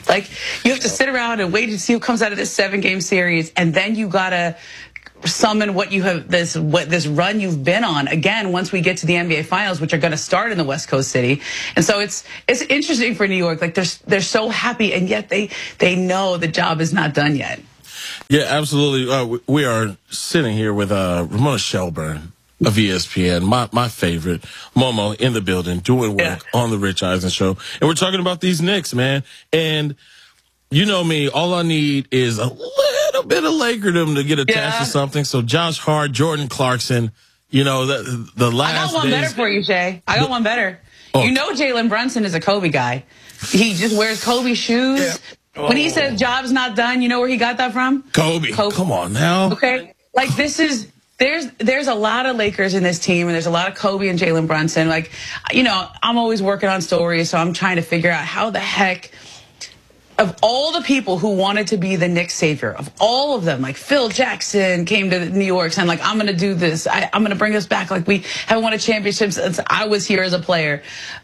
Like, you have to sit around and wait to see who comes out of this 7-game series, and then you gotta summon what you have, this run you've been on again once we get to the NBA Finals, which are going to start in the West Coast city. And so it's interesting for New York. Like, they're so happy, and yet they know the job is not done yet. Yeah, absolutely. We are sitting here with Ramona Shelburne of ESPN, my favorite, Momo, in the building, doing work on the Rich Eisen Show. And we're talking about these Knicks, man. And you know me, all I need is a little bit of Lakerdom to get attached to something. So Josh Hart, Jordan Clarkson, you know, the last I got one better for you, Shay. I got one better. Oh. You know Jalen Brunson is a Kobe guy. He just wears Kobe shoes. Yeah. Oh. When he says job's not done, you know where he got that from? Kobe. Come on now. Okay. Like, this is... There's a lot of Lakers in this team, and there's a lot of Kobe and Jalen Brunson. Like, you know, I'm always working on stories, so I'm trying to figure out how the heck, of all the people who wanted to be the Knicks savior, of all of them, like Phil Jackson came to New York saying, like, I'm going to do this. I'm going to bring us back like we haven't won a championship since I was here as a player.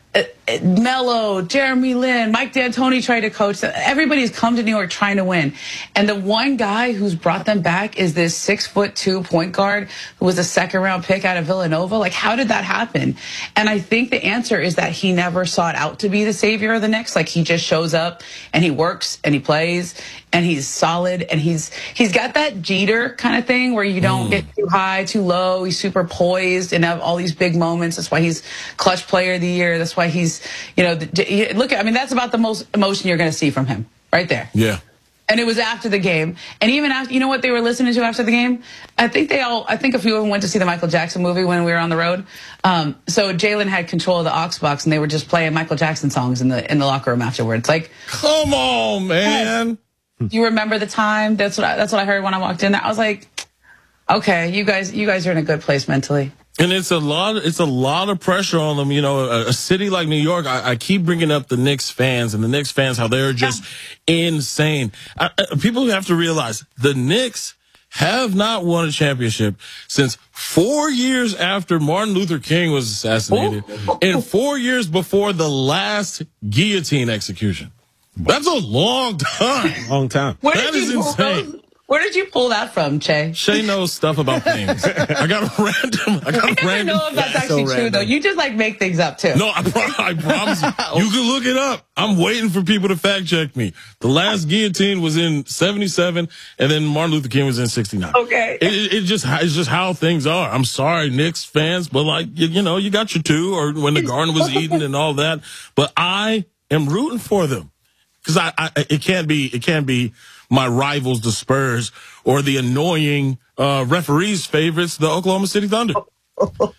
Melo, Jeremy Lin, Mike D'Antoni tried to coach. Everybody's come to New York trying to win. And the one guy who's brought them back is this 6'2" point guard who was a second-round pick out of Villanova. Like, how did that happen? And I think the answer is that he never sought out to be the savior of the Knicks. Like, he just shows up and he works and he plays and he's solid, and he's got that Jeter kind of thing where you don't get too high, too low. He's super poised and have all these big moments. That's why he's clutch player of the year. That's why he's, you know, that's about the most emotion you're going to see from him right there. Yeah. And it was after the game. And even after, you know what they were listening to after the game? I think a few of them went to see the Michael Jackson movie when we were on the road. So Jalen had control of the aux box, and they were just playing Michael Jackson songs in the locker room afterwards. Like, come on, man. Do you remember the time? That's what I heard when I walked in there. I was like, okay, you guys are in a good place mentally. And it's a lot of pressure on them. You know, a city like New York, I keep bringing up the Knicks fans, and the Knicks fans, how they're just insane. People have to realize the Knicks have not won a championship since 4 years after Martin Luther King was assassinated and 4 years before the last guillotine execution. That's a long time. Long time. That is insane. Where did you pull that from, Che? Shay knows stuff about things. I never know if that's actually true, though. You just, like, make things up, too. No, I promise you. You can look it up. I'm waiting for people to fact check me. The last guillotine was in 77, and then Martin Luther King was in 69. Okay. It's just how things are. I'm sorry, Knicks fans, but, like, you know, you got your two, or when the Garden was eaten and all that. But I am rooting for them. Because it can't be my rivals, the Spurs, or the annoying referees' favorites, the Oklahoma City Thunder. Well,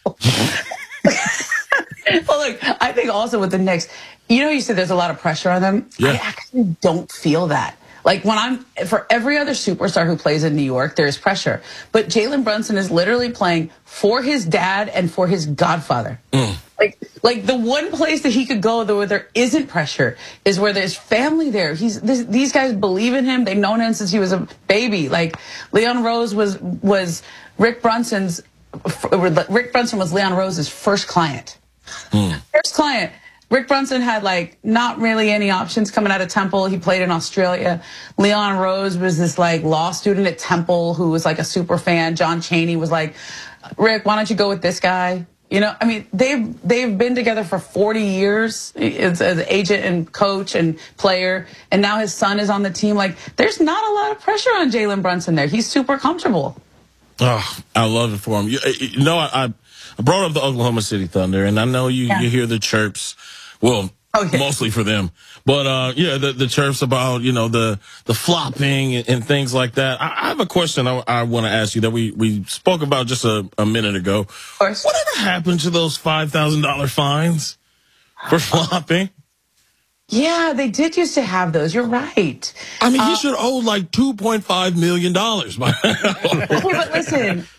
look, I think also with the Knicks, you know, you said there's a lot of pressure on them. Yeah. I actually don't feel that. Like, for every other superstar who plays in New York, there's pressure. But Jalen Brunson is literally playing for his dad and for his godfather. Like the one place that he could go where there isn't pressure is where there's family there. These guys believe in him. They've known him since he was a baby. Like, Leon Rose was Rick Brunson was Leon Rose's first client. First client. Rick Brunson had, like, not really any options coming out of Temple. He played in Australia. Leon Rose was this, like, law student at Temple who was, like, a super fan. John Chaney was like, Rick, why don't you go with this guy? You know, I mean, they've been together for 40 years as agent and coach and player, and now his son is on the team. Like, there's not a lot of pressure on Jalen Brunson there. He's super comfortable. Oh, I love it for him. You know, I brought up the Oklahoma City Thunder, and I know you hear the chirps. Well, mostly for them. But, the chirps about, you know, the flopping and things like that. I have a question I want to ask you that we spoke about just a minute ago. Of course. Whatever happened to those $5,000 fines for flopping? Yeah, they did used to have those. You're right. I mean, he should owe like $2.5 million by now. Okay, but listen,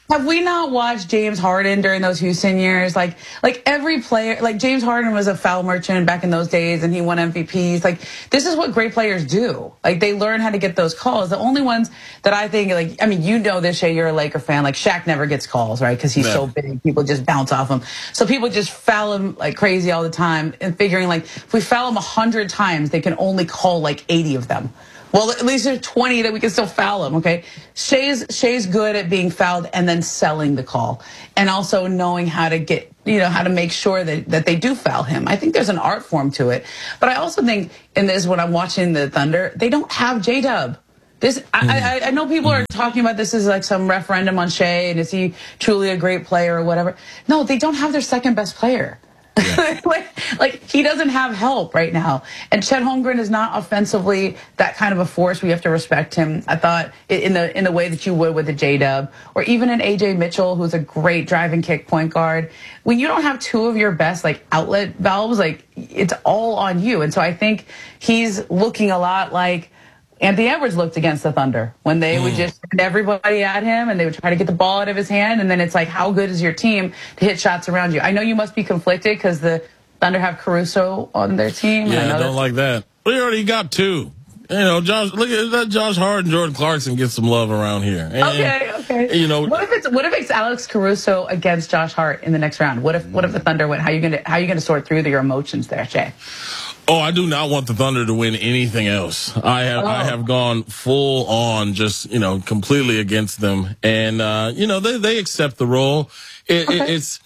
Have we not watched James Harden during those Houston years? Like every player, like James Harden was a foul merchant back in those days and he won MVPs. Like this is what great players do. Like they learn how to get those calls. The only ones that I think, like, I mean, you know this, Shay, you're a Laker fan. Like Shaq never gets calls, right? Because he's so big. People just bounce off him. So people just foul him like crazy all the time and figuring like if we foul him 100 times, they can only call like 80 of them. Well, at least there's 20 that we can still foul him, okay? Shay's good at being fouled and then selling the call and also knowing how to get, how to make sure that they do foul him. I think there's an art form to it. But I also think in this, when I'm watching the Thunder, they don't have J-Dub. I know people are talking about this as like some referendum on Shea and is he truly a great player or whatever. No, they don't have their second best player. Yeah. like he doesn't have help right now. And Chet Holmgren is not offensively that kind of a force. We have to respect him. I thought in the way that you would with a J-Dub or even an AJ Mitchell, who's a great drive and kick point guard. When you don't have two of your best like outlet valves, like it's all on you. And so I think he's looking a lot like Anthony Edwards looked against the Thunder when they would just send everybody at him and they would try to get the ball out of his hand. And then it's like, how good is your team to hit shots around you? I know you must be conflicted because the Thunder have Caruso on their team. Yeah, I don't like that. We already got two. Josh, look at that. Josh Hart and Jordan Clarkson get some love around here. And, okay. What if it's Alex Caruso against Josh Hart in the next round? What if the Thunder win? How are you gonna sort through your emotions there, Jay? Oh, I do not want the Thunder to win anything else. I have gone full on just, completely against them. And, they accept the role. It's,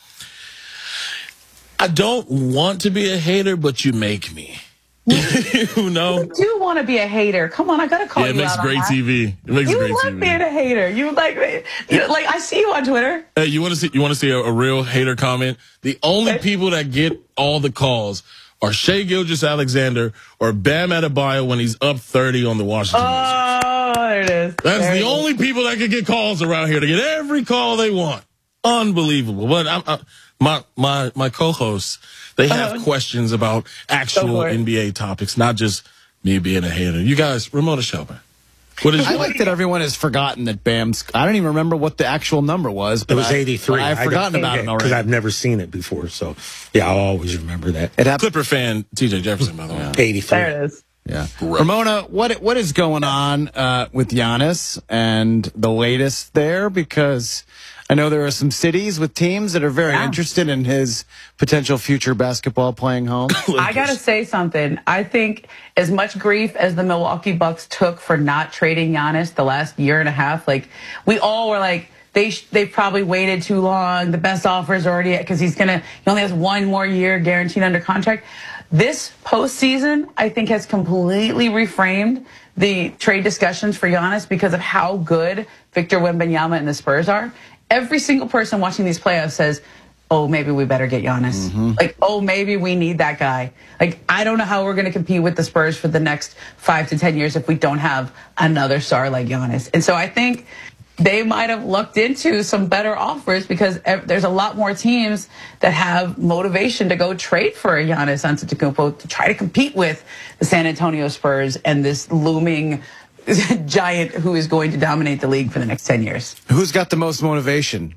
I don't want to be a hater, but you make me. You do want to be a hater. Come on, I gotta call you out. Yeah, it makes great TV. It makes great TV. You love being a hater. You like I see you on Twitter. Hey, you want to see a real hater comment? The only people that get all the calls are Shai Gilgeous-Alexander or Bam Adebayo when he's up 30 on the Washington Wizards. Oh, there it is. That's the only people that can get calls around here to get every call they want. Unbelievable. But my co-hosts, they have questions about actual NBA topics, not just me being a hater. You guys, Ramona Shelburne. I like that everyone has forgotten that Bam's. I don't even remember what the actual number was. But it was 83. I've forgotten about it already because I've never seen it before. So yeah, I'll always remember that. Clipper fan TJ Jefferson, by the way. 83. There it is. Yeah, Ramona, what is going on with Giannis and the latest there? Because I know there are some cities with teams that are very interested in his potential future basketball playing home. I got to say something. I think as much grief as the Milwaukee Bucks took for not trading Giannis the last year and a half, like we all were like, they probably waited too long. The best offer is already because he only has one more year guaranteed under contract. This postseason, I think, has completely reframed the trade discussions for Giannis because of how good Victor Wembanyama and the Spurs are. Every single person watching these playoffs says, oh, maybe we better get Giannis. Like, oh, maybe we need that guy. Like, I don't know how we're going to compete with the Spurs for the next 5 to 10 years if we don't have another star like Giannis. And so I think they might have looked into some better offers because there's a lot more teams that have motivation to go trade for a Giannis Antetokounmpo to try to compete with the San Antonio Spurs and this looming giant who is going to dominate the league for the next 10 years. Who's got the most motivation?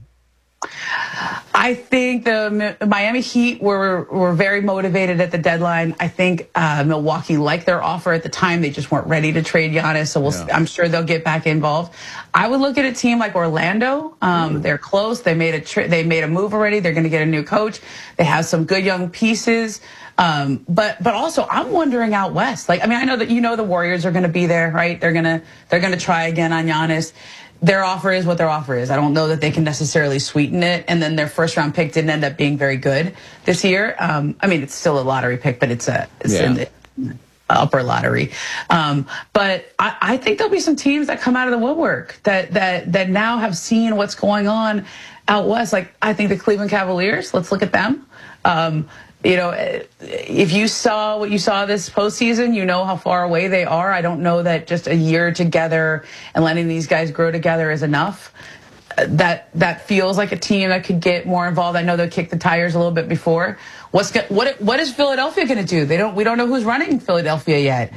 I think the Miami Heat were very motivated at the deadline. I think Milwaukee liked their offer at the time. They just weren't ready to trade Giannis, so I'm sure they'll get back involved. I would look at a team like Orlando. They're close. They made a move already. They're going to get a new coach. They have some good young pieces. But also I'm wondering out west. Like, I mean, I know that the Warriors are going to be there, right? They're going to try again on Giannis. Their offer is what their offer is. I don't know that they can necessarily sweeten it. And then their first round pick didn't end up being very good this year. I mean, it's still a lottery pick, but it's in the upper lottery. But I think there'll be some teams that come out of the woodwork that now have seen what's going on out west. Like, I think the Cleveland Cavaliers, let's look at them. If you saw what you saw this postseason, you know how far away they are. I don't know that just a year together and letting these guys grow together is enough. that feels like a team that could get more involved. I know they'll kick the tires a little bit before. What is Philadelphia going to do? We don't know who's running Philadelphia yet.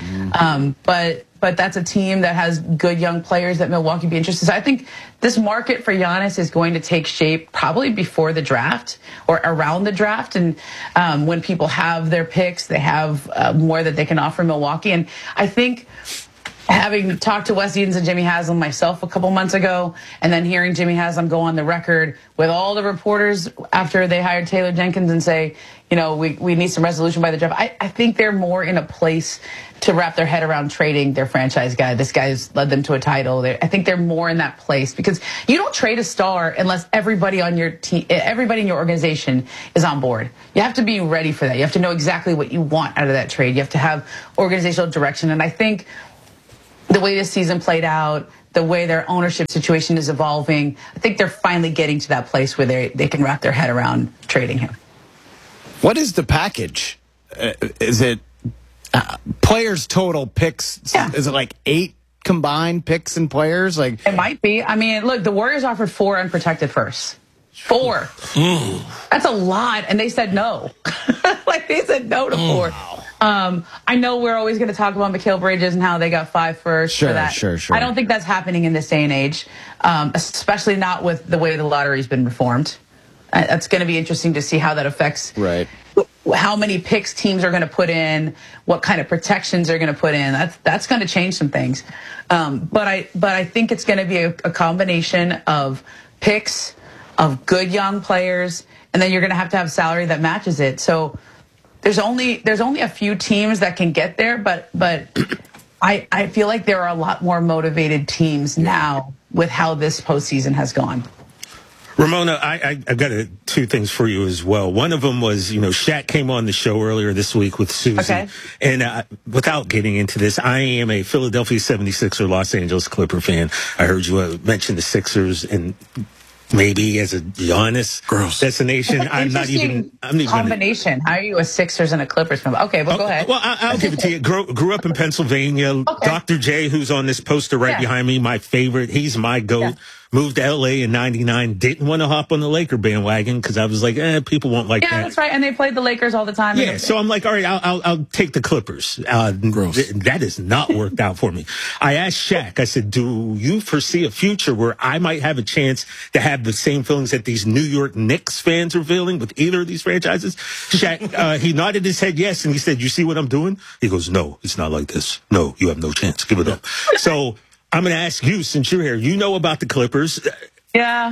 But that's a team that has good young players that Milwaukee be interested. So I think this market for Giannis is going to take shape probably before the draft or around the draft. And when people have their picks, they have more that they can offer Milwaukee. And I think, having talked to Wes Edens and Jimmy Haslam myself a couple months ago, and then hearing Jimmy Haslam go on the record with all the reporters after they hired Taylor Jenkins and say, we need some resolution by the draft. I think they're more in a place to wrap their head around trading their franchise guy. This guy's led them to a title. I think they're more in that place because you don't trade a star unless everybody on your team, everybody in your organization is on board. You have to be ready for that. You have to know exactly what you want out of that trade. You have to have organizational direction. And I think the way this season played out, the way their ownership situation is evolving, I think they're finally getting to that place where they can wrap their head around trading him. What is the package? Is it players total picks? Yeah. Is it like 8 combined picks and players? Like it might be. I mean, look, the Warriors offered 4 unprotected firsts. 4. That's a lot, and they said no. They said no to 4. I know we're always going to talk about Mikal Bridges and how they got 5 firsts for that. Sure. I don't think that's happening in this day and age, especially not with the way the lottery's been reformed. That's going to be interesting to see how that affects how many picks teams are going to put in, what kind of protections they're going to put in. That's going to change some things. But I think it's going to be a combination of picks, of good young players, and then you're going to have salary that matches it. So there's only a few teams that can get there, but I feel like there are a lot more motivated teams now with how this postseason has gone. Ramona, I've got 2 things for you as well. One of them was, Shaq came on the show earlier this week with Susan. Okay. And without getting into this, I am a Philadelphia 76er Los Angeles Clipper fan. I heard you mention the Sixers and maybe as a Giannis destination. I'm not even combination. How are you a Sixers and a Clippers fan? Okay, well, go ahead. Well, I'll give it to you. Grew up in Pennsylvania. Okay. Dr. J, who's on this poster right behind me, my favorite. He's my GOAT. Yeah. Moved to LA in '99. Didn't want to hop on the Laker bandwagon because I was like, people won't like that. Yeah, that's right. And they played the Lakers all the time. Yeah, so I'm like, all right, I'll take the Clippers. That has not worked out for me. I asked Shaq, I said, do you foresee a future where I might have a chance to have the same feelings that these New York Knicks fans are feeling with either of these franchises? Shaq, he nodded his head yes, and he said, you see what I'm doing? He goes, no, it's not like this. No, you have no chance. Give it up. So I'm going to ask you, since you're here, you know about the Clippers. Yeah.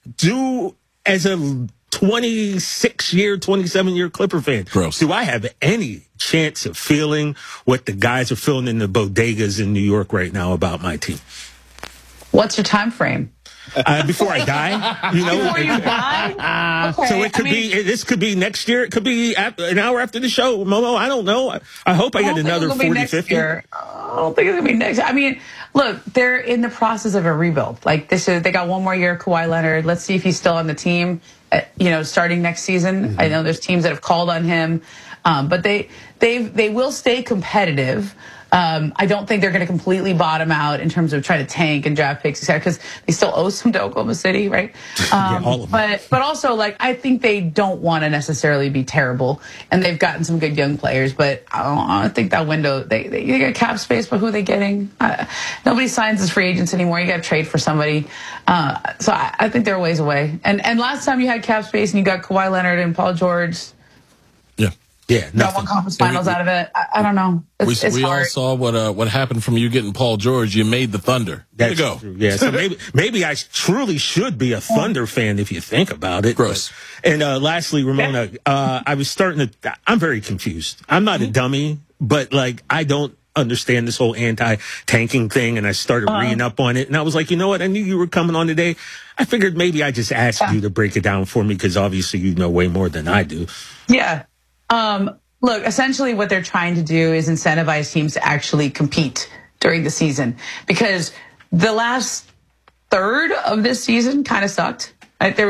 As a 26-year, 27-year Clipper fan, do I have any chance of feeling what the guys are feeling in the bodegas in New York right now about my team? What's your time frame? Before I die, Before you die? Okay. So it could be. This could be next year. It could be an hour after the show. Momo, I don't know. I hope I get another 40, 50. I don't think it's gonna be next. I mean, look, they're in the process of a rebuild. They got one more year of Kawhi Leonard. Let's see if he's still on the team. Starting next season. Mm-hmm. I know there's teams that have called on him, but they will stay competitive. I don't think they're going to completely bottom out in terms of trying to tank and draft picks, etc. Because they still owe some to Oklahoma City, right? All of them. But also, I think they don't want to necessarily be terrible, and they've gotten some good young players. But I don't think that window they got cap space, but who are they getting? Nobody signs as free agents anymore. You got to trade for somebody. So I think they're a ways away. And last time you had cap space and you got Kawhi Leonard and Paul George. Yeah, got one conference finals out of it. I don't know. It's we all saw what happened from you getting Paul George. You made the Thunder. There you go. True. Yeah, so maybe I truly should be a Thunder fan if you think about it. Gross. And lastly, Ramona, I was I'm very confused. I'm not a dummy, but I don't understand this whole anti-tanking thing, and I started reading up on it, and I was like, you know what? I knew you were coming on today. I figured maybe I just asked you to break it down for me because obviously you know way more than I do. Yeah. Look, essentially what they're trying to do is incentivize teams to actually compete during the season because the last third of this season kind of sucked. Right? There was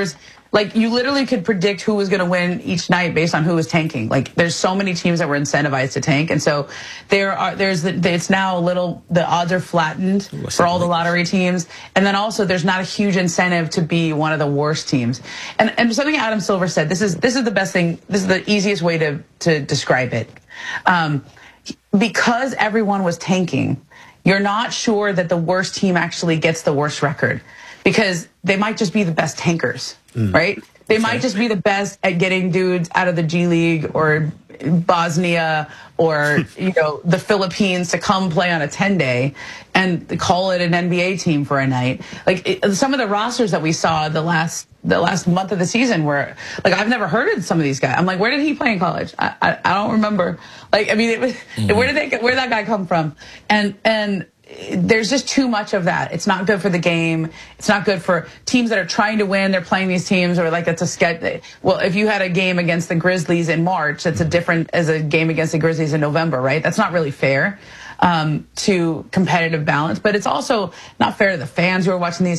Like, you literally could predict who was going to win each night based on who was tanking. Like, there's so many teams that were incentivized to tank, and so it's now the odds are flattened for all the lottery teams, and then also there's not a huge incentive to be one of the worst teams. And something Adam Silver said, this is the best thing. This is the easiest way to describe it. Because everyone was tanking, you're not sure that the worst team actually gets the worst record, because they might just be the best tankers, right? They might just be the best at getting dudes out of the G League or Bosnia or the Philippines to come play on a 10-day and call it an NBA team for a night. Like, some of the rosters that we saw the last month of the season were like, I've never heard of some of these guys. I'm like, where did he play in college? I don't remember. Like, I mean, where did that guy come from? And there's just too much of that. It's not good for the game. It's not good for teams that are trying to win. They're playing these teams, or like it's a sketch. Well, if you had a game against the Grizzlies in March, that's different as a game against the Grizzlies in November, right? That's not really fair to competitive balance, but it's also not fair to the fans who are watching these